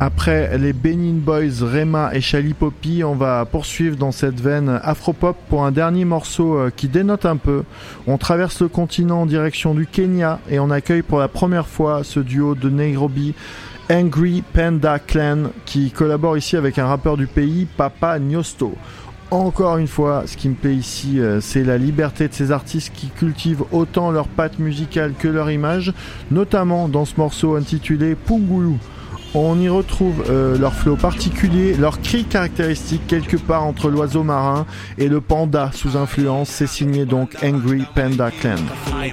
Après les Benin Boys, Rema et Chalipopi, on va poursuivre dans cette veine afropop pour un dernier morceau qui dénote un peu. On traverse le continent en direction du Kenya et on accueille pour la première fois ce duo de Nairobi, Angry Panda Clan, qui collabore ici avec un rappeur du pays, Papa Nyosto. Encore une fois, ce qui me plaît ici, c'est la liberté de ces artistes qui cultivent autant leur patte musicale que leur image, notamment dans ce morceau intitulé Pungulu. On y retrouve leur flow particulier, leur cri caractéristique quelque part entre l'oiseau marin et le panda sous influence. C'est signé donc Angry Panda Clan. I